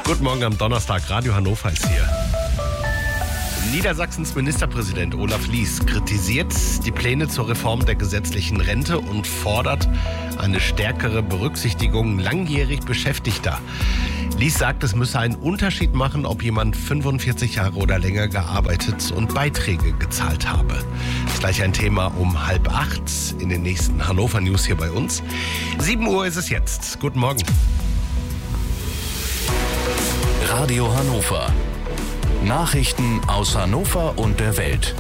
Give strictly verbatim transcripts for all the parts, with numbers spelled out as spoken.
Guten Morgen am Donnerstag, Radio Hannover ist hier. Niedersachsens Ministerpräsident Olaf Lies kritisiert die Pläne zur Reform der gesetzlichen Rente und fordert eine stärkere Berücksichtigung langjährig Beschäftigter. Lies sagt, es müsse einen Unterschied machen, ob jemand fünfundvierzig Jahre oder länger gearbeitet und Beiträge gezahlt habe. Das ist gleich ein Thema um halb acht in den nächsten Hannover News hier bei uns. sieben Uhr ist es jetzt. Guten Morgen. Radio Hannover. Nachrichten aus Hannover und der Welt.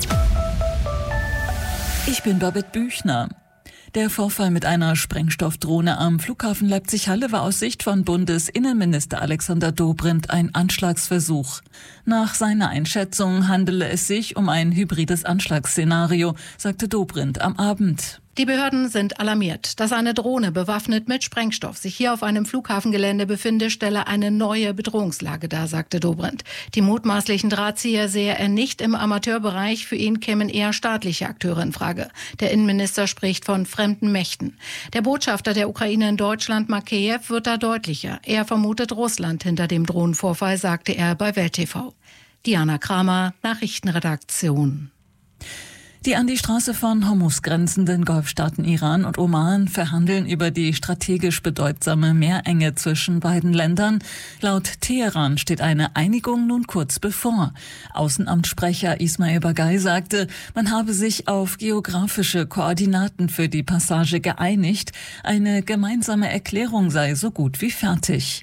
Ich bin Babette Büchner. Der Vorfall mit einer Sprengstoffdrohne am Flughafen Leipzig-Halle war aus Sicht von Bundesinnenminister Alexander Dobrindt ein Anschlagsversuch. Nach seiner Einschätzung handele es sich um ein hybrides Anschlagsszenario, sagte Dobrindt am Abend. Die Behörden sind alarmiert. Dass eine Drohne bewaffnet mit Sprengstoff sich hier auf einem Flughafengelände befinde, stelle eine neue Bedrohungslage dar, sagte Dobrindt. Die mutmaßlichen Drahtzieher sehe er nicht im Amateurbereich. Für ihn kämen eher staatliche Akteure in Frage. Der Innenminister spricht von fremden Mächten. Der Botschafter der Ukraine in Deutschland, Makeyev, wird da deutlicher. Er vermutet Russland hinter dem Drohnenvorfall, sagte er bei Welt T V. Diana Kramer, Nachrichtenredaktion. Die an die Straße von Hormuz grenzenden Golfstaaten Iran und Oman verhandeln über die strategisch bedeutsame Meerenge zwischen beiden Ländern. Laut Teheran steht eine Einigung nun kurz bevor. Außenamtssprecher Ismail Bagay sagte, man habe sich auf geografische Koordinaten für die Passage geeinigt. Eine gemeinsame Erklärung sei so gut wie fertig.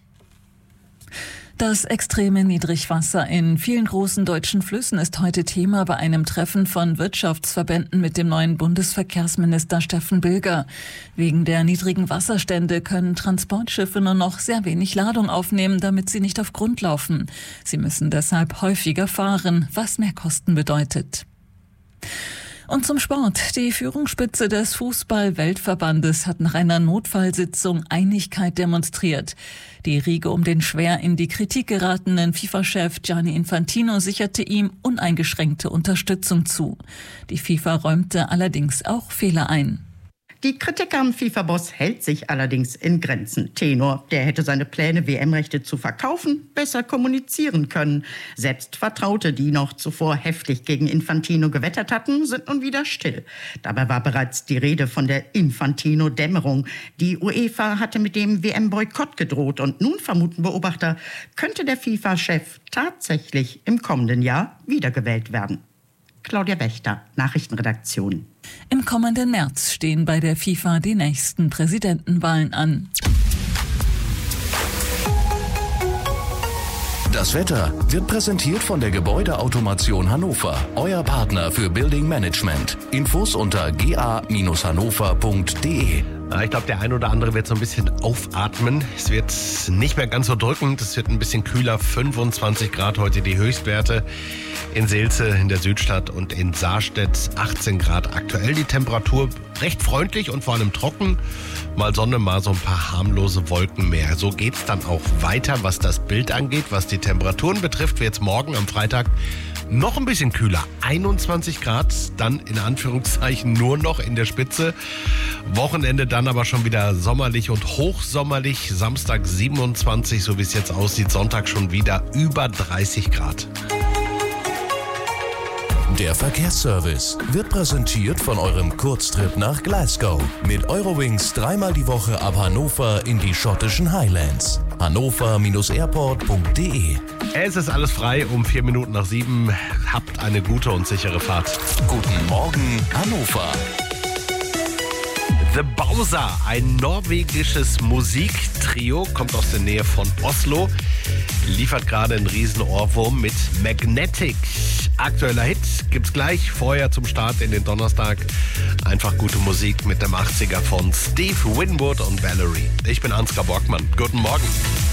Das extreme Niedrigwasser in vielen großen deutschen Flüssen ist heute Thema bei einem Treffen von Wirtschaftsverbänden mit dem neuen Bundesverkehrsminister Steffen Bilger. Wegen der niedrigen Wasserstände können Transportschiffe nur noch sehr wenig Ladung aufnehmen, damit sie nicht auf Grund laufen. Sie müssen deshalb häufiger fahren, was mehr Kosten bedeutet. Und zum Sport. Die Führungsspitze des Fußball-Weltverbandes hat nach einer Notfallsitzung Einigkeit demonstriert. Die Riege um den schwer in die Kritik geratenen FIFA-Chef Gianni Infantino sicherte ihm uneingeschränkte Unterstützung zu. Die FIFA räumte allerdings auch Fehler ein. Die Kritik am FIFA-Boss hält sich allerdings in Grenzen. Tenor, der hätte seine Pläne, W M-Rechte zu verkaufen, besser kommunizieren können. Selbst Vertraute, die noch zuvor heftig gegen Infantino gewettert hatten, sind nun wieder still. Dabei war bereits die Rede von der Infantino-Dämmerung. Die UEFA hatte mit dem W M-Boykott gedroht und nun vermuten Beobachter, könnte der FIFA-Chef tatsächlich im kommenden Jahr wiedergewählt werden. Claudia Wächter, Nachrichtenredaktion. Im kommenden März stehen bei der FIFA die nächsten Präsidentenwahlen an. Das Wetter wird präsentiert von der Gebäudeautomation Hannover, euer Partner für Building Management. Infos unter g a Bindestrich hannover punkt d e. Ich glaube, der ein oder andere wird so ein bisschen aufatmen. Es wird nicht mehr ganz so drückend. Es wird ein bisschen kühler. fünfundzwanzig Grad heute die Höchstwerte. In Seelze, in der Südstadt und in Saarstedt achtzehn Grad aktuell. Die Temperatur recht freundlich und vor allem trocken. Mal Sonne, mal so ein paar harmlose Wolken mehr. So geht's dann auch weiter, was das Bild angeht. Was die Temperaturen betrifft, wird's morgen am Freitag noch ein bisschen kühler. einundzwanzig Grad, dann in Anführungszeichen nur noch in der Spitze. Wochenende dann aber schon wieder sommerlich und hochsommerlich. Samstag siebenundzwanzig, so wie es jetzt aussieht. Sonntag schon wieder über dreißig Grad. Der Verkehrsservice wird präsentiert von eurem Kurztrip nach Glasgow. Mit Eurowings dreimal die Woche ab Hannover in die schottischen Highlands. hannover Bindestrich airport punkt d e. Es ist alles frei um vier Minuten nach sieben. Habt eine gute und sichere Fahrt. Guten Morgen, Hannover. The Bowser, ein norwegisches Musiktrio, kommt aus der Nähe von Oslo, liefert gerade einen riesen Ohrwurm mit Magnetic. Aktueller Hit gibt's gleich, vorher zum Start in den Donnerstag. Einfach gute Musik mit dem achtziger von Steve Winwood und Valerie. Ich bin Ansgar Borgmann. Guten Morgen.